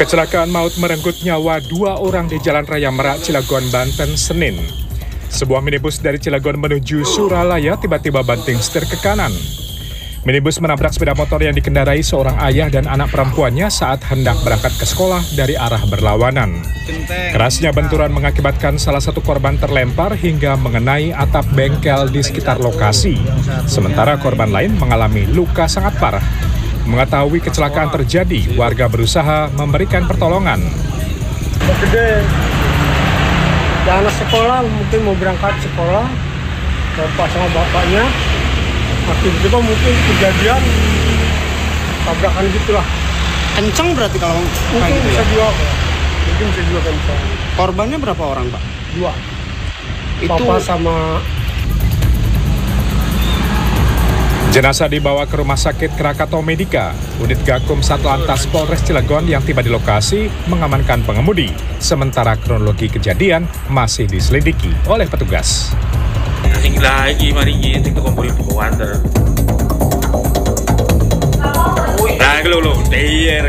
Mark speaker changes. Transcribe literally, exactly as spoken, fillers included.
Speaker 1: Kecelakaan maut merenggut nyawa dua orang di Jalan Raya Merak, Cilegon, Banten, Senin. Sebuah minibus dari Cilegon menuju Suralaya tiba-tiba banting setir ke kanan. Minibus menabrak sepeda motor yang dikendarai seorang ayah dan anak perempuannya saat hendak berangkat ke sekolah dari arah berlawanan. Kerasnya benturan mengakibatkan salah satu korban terlempar hingga mengenai atap bengkel di sekitar lokasi. Sementara korban lain mengalami luka sangat parah. Mengetahui kecelakaan terjadi, warga berusaha memberikan pertolongan.
Speaker 2: Gede, anak sekolah mungkin mau berangkat sekolah, bapak sama bapaknya, tiba-tiba mungkin kejadian tabrakan gitulah.
Speaker 3: Kenceng berarti kalau
Speaker 2: mungkin
Speaker 3: gitu
Speaker 2: bisa
Speaker 3: ya?
Speaker 2: juga, mungkin bisa juga kenceng.
Speaker 3: Korbannya berapa orang, Pak?
Speaker 2: Dua.
Speaker 3: Itu
Speaker 2: Papa sama.
Speaker 1: Jenazah dibawa ke Rumah Sakit Krakatau Medika. Unit Gakum Satlantas Polres Cilegon yang tiba di lokasi mengamankan pengemudi. Sementara kronologi kejadian masih diselidiki oleh petugas.
Speaker 4: Asing lagi mari kita kumpulin buku water. Nah, lo lo,